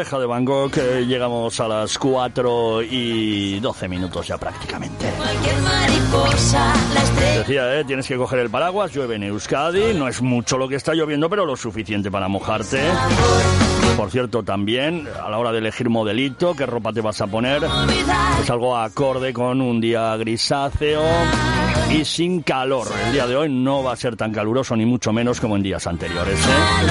Oreja de Van Gogh, llegamos a las 4:12 ya prácticamente. Decía, tienes que coger el paraguas, llueve en Euskadi, no es mucho lo que está lloviendo, pero lo suficiente para mojarte. Por cierto, también, a la hora de elegir modelito, qué ropa te vas a poner, es algo acorde con un día grisáceo y sin calor. El día de hoy no va a ser tan caluroso, ni mucho menos como en días anteriores, ¿eh?